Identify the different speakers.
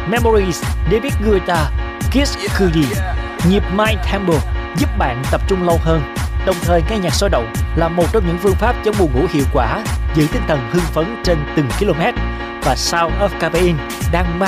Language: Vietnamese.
Speaker 1: Memories, David Guetta, Kiss Cudi. Nhịp My Tempo giúp bạn tập trung lâu hơn, đồng thời nghe nhạc sôi động là một trong những phương pháp chống buồn ngủ hiệu quả, giữ tinh thần hưng phấn trên từng km. Và Sound of Caffeine đang mang